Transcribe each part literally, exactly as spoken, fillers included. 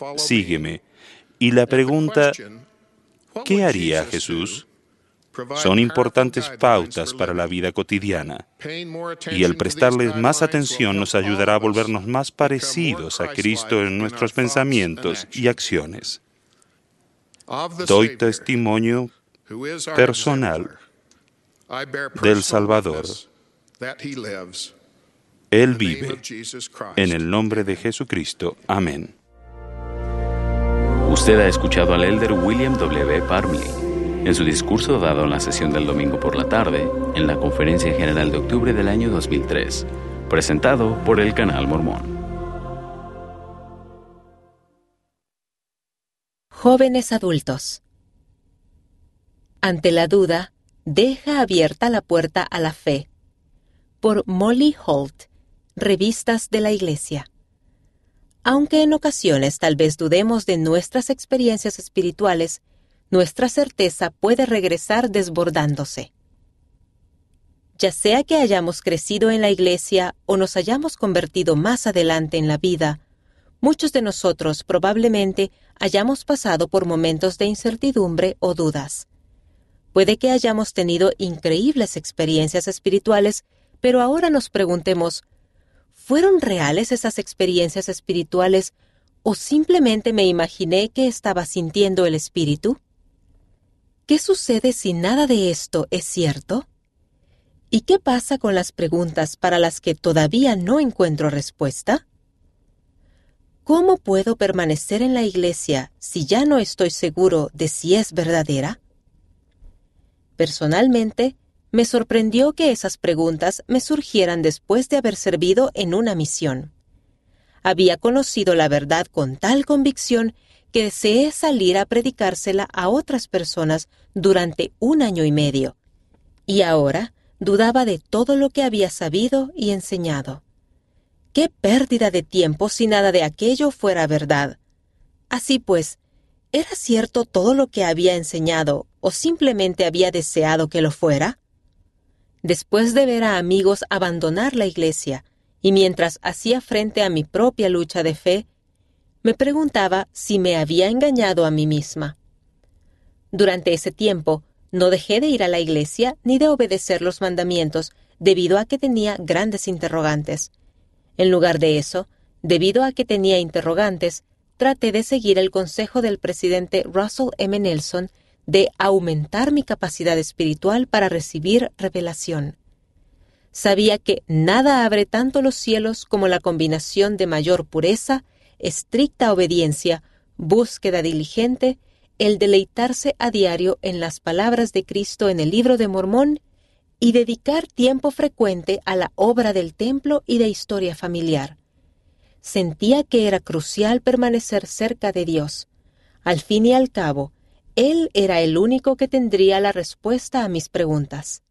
sígueme. Y la pregunta, ¿qué haría Jesús? Son importantes pautas para la vida cotidiana, y el prestarles más atención nos ayudará a volvernos más parecidos a Cristo en nuestros pensamientos y acciones. Doy testimonio personal del Salvador. Él vive. En el nombre de Jesucristo. Amén. Usted ha escuchado al elder William W. Parmley en su discurso dado en la sesión del domingo por la tarde en la Conferencia General de octubre del año dos mil tres, presentado por el Canal Mormón. Jóvenes adultos. Ante la duda, deja abierta la puerta a la fe. Por Molly Holt, Revistas de la Iglesia. Aunque en ocasiones tal vez dudemos de nuestras experiencias espirituales, nuestra certeza puede regresar desbordándose. Ya sea que hayamos crecido en la iglesia o nos hayamos convertido más adelante en la vida, muchos de nosotros probablemente hayamos pasado por momentos de incertidumbre o dudas. Puede que hayamos tenido increíbles experiencias espirituales, pero ahora nos preguntemos, ¿fueron reales esas experiencias espirituales o simplemente me imaginé que estaba sintiendo el Espíritu? ¿Qué sucede si nada de esto es cierto? ¿Y qué pasa con las preguntas para las que todavía no encuentro respuesta? ¿Cómo puedo permanecer en la iglesia si ya no estoy seguro de si es verdadera? Personalmente, me sorprendió que esas preguntas me surgieran después de haber servido en una misión. Había conocido la verdad con tal convicción que deseé salir a predicársela a otras personas durante un año y medio, y ahora dudaba de todo lo que había sabido y enseñado. ¡Qué pérdida de tiempo si nada de aquello fuera verdad! Así pues, ¿era cierto todo lo que había enseñado o simplemente había deseado que lo fuera? Después de ver a amigos abandonar la iglesia y mientras hacía frente a mi propia lucha de fe, me preguntaba si me había engañado a mí misma. Durante ese tiempo, no dejé de ir a la iglesia ni de obedecer los mandamientos debido a que tenía grandes interrogantes. En lugar de eso, debido a que tenía interrogantes, traté de seguir el consejo del presidente Russell M. Nelson de aumentar mi capacidad espiritual para recibir revelación. Sabía que nada abre tanto los cielos como la combinación de mayor pureza, estricta obediencia, búsqueda diligente, el deleitarse a diario en las palabras de Cristo en el Libro de Mormón y dedicar tiempo frecuente a la obra del templo y de historia familiar. Sentía que era crucial permanecer cerca de Dios. Al fin y al cabo, Él era el único que tendría la respuesta a mis preguntas.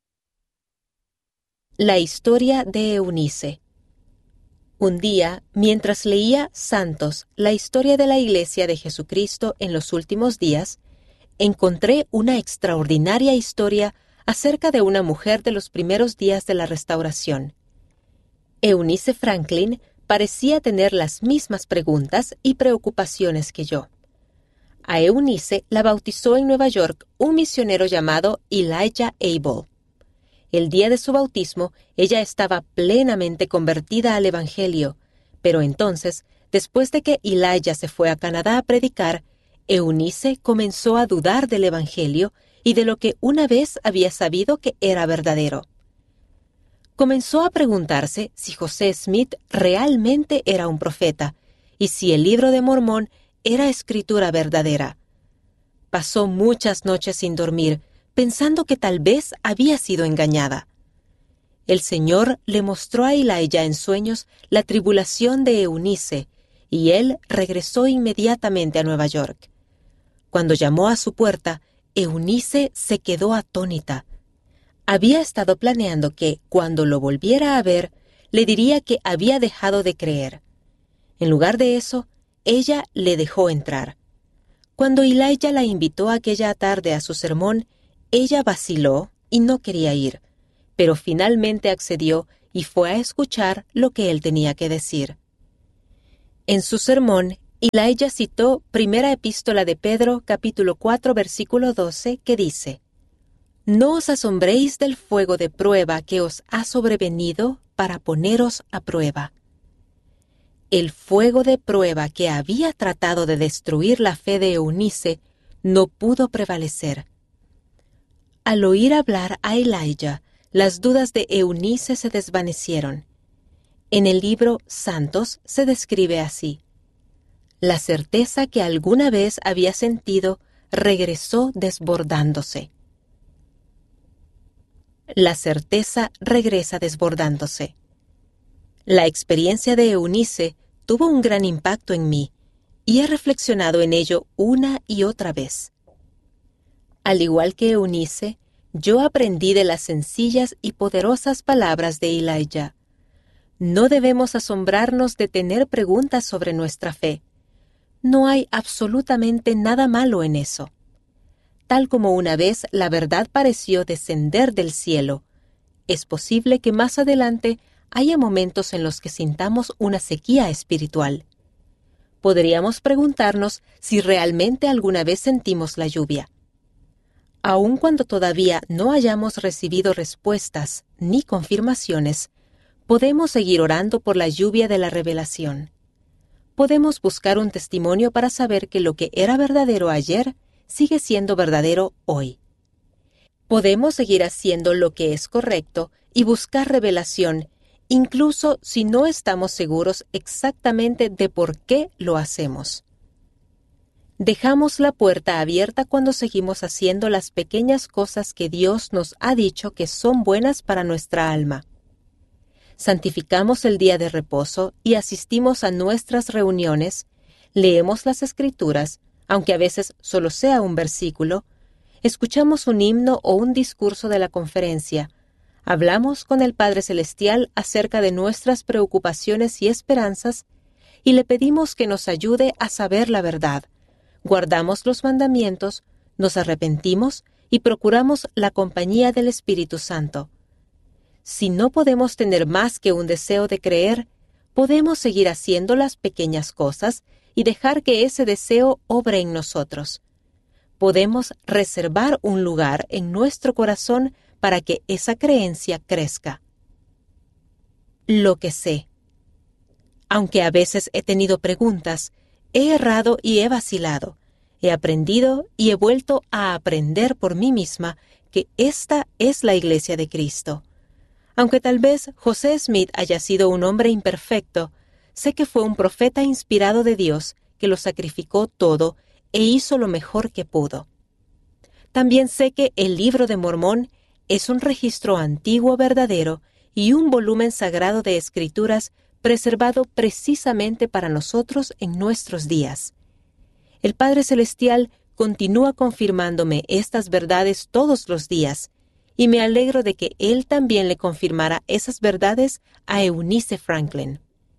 La historia de Eunice. Un día, mientras leía Santos, la historia de la Iglesia de Jesucristo en los últimos días, encontré una extraordinaria historia acerca de una mujer de los primeros días de la Restauración. Eunice Franklin parecía tener las mismas preguntas y preocupaciones que yo. A Eunice la bautizó en Nueva York un misionero llamado Elijah Abel. El día de su bautismo, ella estaba plenamente convertida al Evangelio, pero entonces, después de que Elijah se fue a Canadá a predicar, Eunice comenzó a dudar del Evangelio y de lo que una vez había sabido que era verdadero. Comenzó a preguntarse si José Smith realmente era un profeta y si el Libro de Mormón era escritura verdadera. Pasó muchas noches sin dormir, pensando que tal vez había sido engañada. El Señor le mostró a Elijah en sueños la tribulación de Eunice, y él regresó inmediatamente a Nueva York. Cuando llamó a su puerta, Eunice se quedó atónita. Había estado planeando que, cuando lo volviera a ver, le diría que había dejado de creer. En lugar de eso, ella le dejó entrar. Cuando Elijah la invitó aquella tarde a su sermón, ella vaciló y no quería ir, pero finalmente accedió y fue a escuchar lo que él tenía que decir. En su sermón, Elijah citó Primera Epístola de Pedro, capítulo cuatro, versículo doce, que dice: «No os asombréis del fuego de prueba que os ha sobrevenido para poneros a prueba». El fuego de prueba que había tratado de destruir la fe de Eunice no pudo prevalecer. Al oír hablar a Elijah, las dudas de Eunice se desvanecieron. En el libro Santos se describe así: la certeza que alguna vez había sentido regresó desbordándose. La certeza regresa desbordándose. La experiencia de Eunice tuvo un gran impacto en mí, y he reflexionado en ello una y otra vez. Al igual que Eunice, yo aprendí de las sencillas y poderosas palabras de Elijah. No debemos asombrarnos de tener preguntas sobre nuestra fe. No hay absolutamente nada malo en eso. Tal como una vez la verdad pareció descender del cielo, es posible que más adelante haya momentos en los que sintamos una sequía espiritual. Podríamos preguntarnos si realmente alguna vez sentimos la lluvia. Aun cuando todavía no hayamos recibido respuestas ni confirmaciones, podemos seguir orando por la lluvia de la revelación. Podemos buscar un testimonio para saber que lo que era verdadero ayer sigue siendo verdadero hoy. Podemos seguir haciendo lo que es correcto y buscar revelación, incluso si no estamos seguros exactamente de por qué lo hacemos. Dejamos la puerta abierta cuando seguimos haciendo las pequeñas cosas que Dios nos ha dicho que son buenas para nuestra alma. Santificamos el día de reposo y asistimos a nuestras reuniones, leemos las Escrituras, aunque a veces solo sea un versículo, escuchamos un himno o un discurso de la conferencia, hablamos con el Padre Celestial acerca de nuestras preocupaciones y esperanzas y le pedimos que nos ayude a saber la verdad, guardamos los mandamientos, nos arrepentimos y procuramos la compañía del Espíritu Santo. Si no podemos tener más que un deseo de creer, podemos seguir haciendo las pequeñas cosas y dejar que ese deseo obre en nosotros. Podemos reservar un lugar en nuestro corazón para que esa creencia crezca. Lo que sé. Aunque a veces he tenido preguntas, he errado y he vacilado, he aprendido y he vuelto a aprender por mí misma que esta es la Iglesia de Cristo. Aunque tal vez José Smith haya sido un hombre imperfecto, sé que fue un profeta inspirado de Dios que lo sacrificó todo e hizo lo mejor que pudo. También sé que el Libro de Mormón es un registro antiguo verdadero y un volumen sagrado de escrituras preservado precisamente para nosotros en nuestros días. El Padre Celestial continúa confirmándome estas verdades todos los días, y me alegro de que Él también le confirmara esas verdades a Eunice Franklin.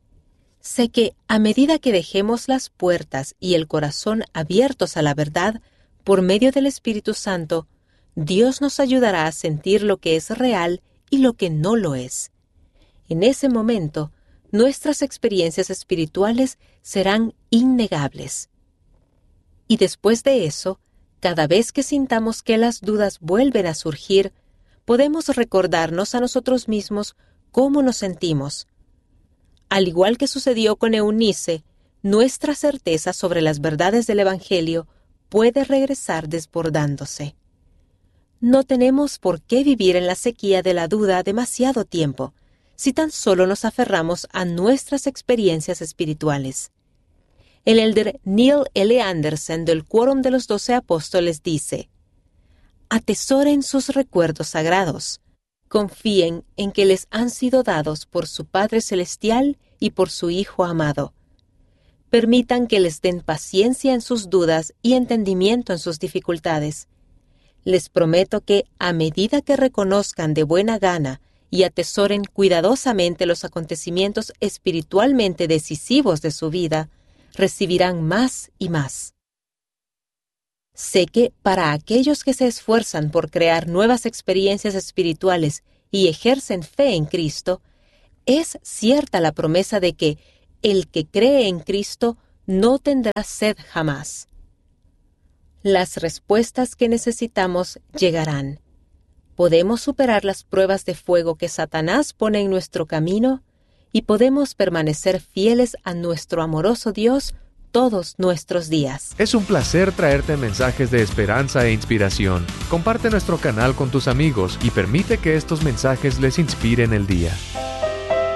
Sé que a medida que dejemos las puertas y el corazón abiertos a la verdad, por medio del Espíritu Santo, Dios nos ayudará a sentir lo que es real y lo que no lo es. En ese momento, nuestras experiencias espirituales serán innegables. Y después de eso, cada vez que sintamos que las dudas vuelven a surgir, podemos recordarnos a nosotros mismos cómo nos sentimos. Al igual que sucedió con Eunice, nuestra certeza sobre las verdades del Evangelio puede regresar desbordándose. No tenemos por qué vivir en la sequía de la duda demasiado tiempo, si tan solo nos aferramos a nuestras experiencias espirituales. El elder Neil L. Anderson del Quórum de los Doce Apóstoles dice: atesoren sus recuerdos sagrados, confíen en que les han sido dados por su Padre Celestial y por su Hijo amado. Permitan que les den paciencia en sus dudas y entendimiento en sus dificultades. Les prometo que, a medida que reconozcan de buena gana y atesoren cuidadosamente los acontecimientos espiritualmente decisivos de su vida, recibirán más y más. Sé que para aquellos que se esfuerzan por crear nuevas experiencias espirituales y ejercen fe en Cristo, es cierta la promesa de que el que cree en Cristo no tendrás sed jamás. Las respuestas que necesitamos llegarán. Podemos superar las pruebas de fuego que Satanás pone en nuestro camino y podemos permanecer fieles a nuestro amoroso Dios todos nuestros días. Es un placer traerte mensajes de esperanza e inspiración. Comparte nuestro canal con tus amigos y permite que estos mensajes les inspiren el día.